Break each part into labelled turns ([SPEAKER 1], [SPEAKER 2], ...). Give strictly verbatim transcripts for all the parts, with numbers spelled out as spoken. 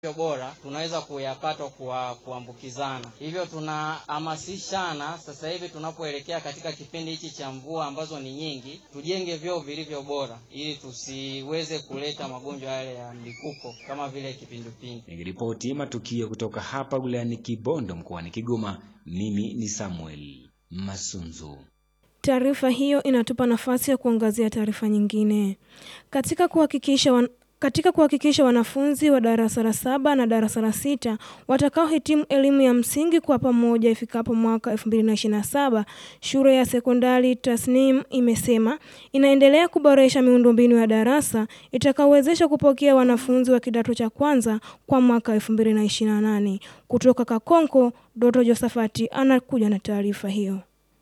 [SPEAKER 1] bora tunaweza kuyapata kwa kuambukizana. Hivyo tunahamasishana sasa hivi tunapoelekea katika kipindi hichi cha mvua ambazo ni nyingi, tujenge vyoo vilivyo bora ili tusiweze kuleta magonjwa yale ya mlipuko kama vile kipindupindu.
[SPEAKER 2] Nikiripoti matukio kutoka hapa wilayani Kibondo mkoani Kigoma, mimi ni Samuel Masunzu.
[SPEAKER 3] Taarifa hiyo inatupa nafasi ya kuangazia taarifa nyingine. Katika kuhakikisha wan... Katika kuhakikisha wanafunzi wa darasa la saba na darasa la sita watakaohitimu elimu ya msingi kwa pamoja ifikapo mwaka elfu mbili na ishirini na saba, shule ya sekondari Tasnim imesema inaendelea kuboresha miundombinu ya darasa itakayowezesha kupokea wanafunzi wa kidato cha kwanza kwa mwaka elfu mbili na ishirini na nane. Kutoka Kakonko, Doto Josafati anakuja na taarifa hiyo.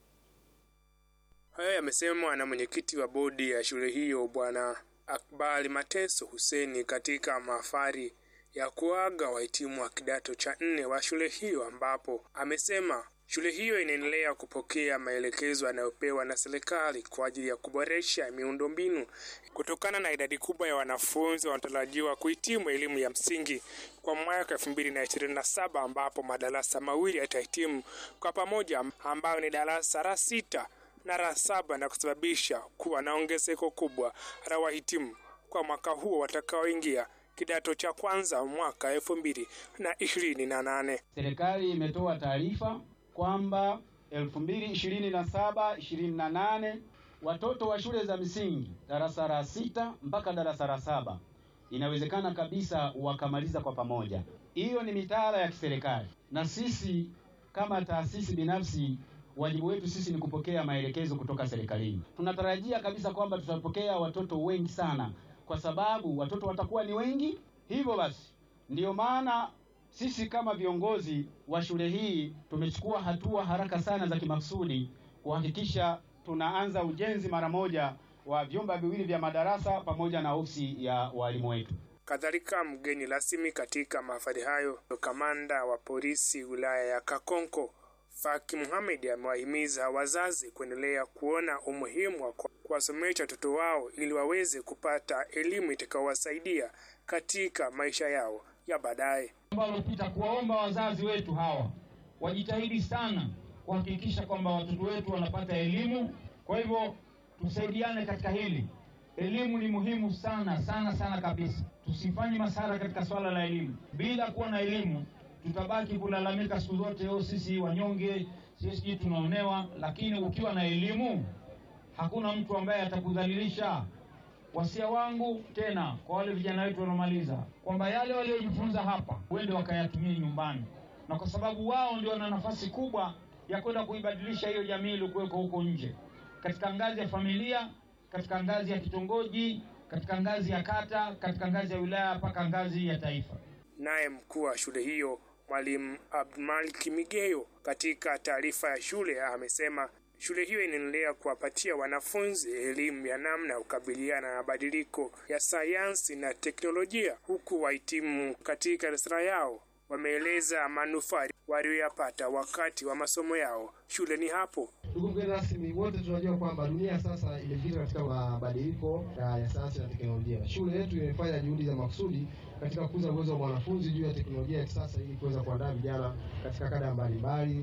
[SPEAKER 4] Haya yamesemwa na mwenyekiti wa bodi ya shule hiyo Bwana Akbali Mateso Huseni katika mahafali ya kuaga wahitimu wa kidato cha nne wa shule hiyo, ambapo amesema shule hiyo inaendelea kupokea maelekezo yanayopewa na serikali kwa ajili ya kuboresha miundombinu kutokana na idadi kubwa ya wanafunzi wanatarajiwa kuhitimu elimu ya msingi kwa mwaka elfu mbili na ishirini na saba, ambapo madarasa mawili yatahitimu kwa pamoja, ambayo ni darasa la sita na la saba, na kusababisha kuwa na ongezeko kubwa la wahitimu kwa mwaka huo watakaoingia kidato cha kwanza mwaka elfu mbili na ishirini na nane.
[SPEAKER 5] Serikali imetoa taarifa kwamba elfu mbili na ishirini na saba ishirini na nane watoto wa shule za msingi darasa la sita mpaka darasa la saba inawezekana kabisa wakamaliza kwa pamoja. Hiyo ni mitaala ya kiserikali, na sisi kama taasisi binafsi wajibu wetu sisi ni kupokea maelekezo kutoka serikalini. Tunatarajia kabisa kwamba tutapokea watoto wengi sana kwa sababu watoto watakuwa ni wengi. Hivyo basi ndiyo maana sisi kama viongozi wa shule hii tumechukua hatua haraka sana za kimaksudi kuhakikisha tunaanza ujenzi mara moja wa vyumba viwili vya madarasa pamoja na ofisi ya walimu wetu.
[SPEAKER 4] Kadhalika, mgeni rasmi katika mahafali hayo, kamanda wa polisi wilaya ya Kakonko Faki Muhammad amewahimiza wazazi kuendelea kuona umuhimu wa kuwasomesha watoto wao ili waweze kupata elimu itakayowasaidia katika maisha yao ya baadaye.
[SPEAKER 6] Tunapita kuwaomba wazazi wetu hawa wajitahidi sana kuhakikisha kwamba watoto wetu wanapata elimu. Kwa hivyo tusaidiane katika hili. Elimu ni muhimu sana sana sana kabisa. Tusifanye masara katika swala la elimu. Bila kuwa na elimu tutabaki kulalamika siku zote, oh sisi wanyonge, sisi tunaonewa. Lakini ukiwa na elimu hakuna mtu ambaye atakudhalilisha. Wasia wangu tena kwa wale vijana wetu wanaomaliza kwamba yale waliojifunza hapa wende wakayatumie nyumbani, na kwa sababu wao ndio wana nafasi kubwa ya kwenda kuibadilisha hiyo jamii iliyokuwa huko nje, katika ngazi ya familia, katika ngazi ya kitongoji, katika ngazi ya kata, katika ngazi ya wilaya, mpaka ngazi ya taifa.
[SPEAKER 4] Naye mkuu wa shule hiyo Mwalimu Abdulmalik Migeyo katika taarifa ya shule amesema shule hiyo inaendelea kuwapatia wanafunzi elimu ya namna ya kukabiliana na mabadiliko ya sayansi na teknolojia, huku wahitimu katika darasa yao wameeleza manufaa waliyopata wakati wa masomo yao shuleni hapo.
[SPEAKER 7] Ndugu mgeni rasmi, wote tunajua kwamba dunia sasa imefika katika mabadiliko ya sayansi na teknolojia. Shule yetu imefanya juhudi za makusudi katika kukuza uwezo wa mwanafunzi juu ya teknolojia ya kisasa ili kuweza kuandaa vijana katika kada mbalimbali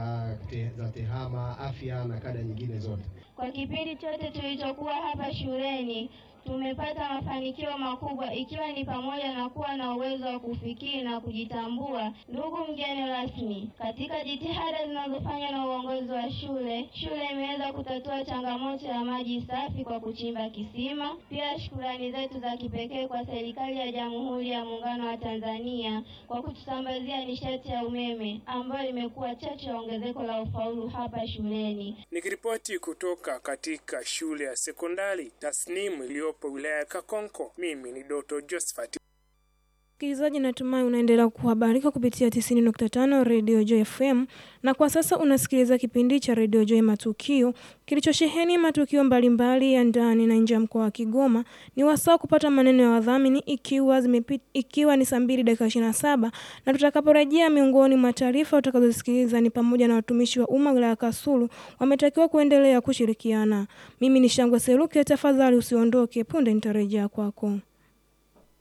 [SPEAKER 7] te, za tehama, afya na kada nyingine zote.
[SPEAKER 8] Kwa kipindi chote tulichokuwa hapa shuleni tumepata mafanikio makubwa, ikiwa ni pamoja na kuwa na uwezo wa kufikiri na kujitambua. Ndugu mgeni rasmi, katika jitihada zinazofanywa na uongozi wa shule, shule imeweza kutatua changamoto ya maji safi kwa kuchimba kisima. Pia shukrani zetu za kipekee kwa serikali ya Jamhuri ya Muungano wa Tanzania kwa kutusambazia nishati ya umeme ambayo imekuwa chachu ya ongezeko la ufaulu hapa shuleni.
[SPEAKER 4] Nikiripoti kutoka katika shule ya sekondari Tasnim iliyopo wilaya ya Kakonko, mimi ni Doto Josephat.
[SPEAKER 3] Msikilizaji, natumai unaendelea kuhabarika kupitia tisini nukta tano Radio Joy F M, na kwa sasa unasikiliza kipindi cha Radio Joy Matukio kilichosheheni matukio mbalimbali ya ndani na nje ya mkoa wa Kigoma. Ni wasaa kupata maneno ya wadhamini ikiwa zimepita, ikiwa ni saa mbili dakika ishirini na saba, na tutakaporejea miongoni mwa taarifa utakazosikiliza ni pamoja na watumishi wa umma wilaya Kasulu wametakiwa kuendelea kushirikiana. Mimi ni Shangwe Seruke, tafadhali usiondoke, punde nitarejea kwako.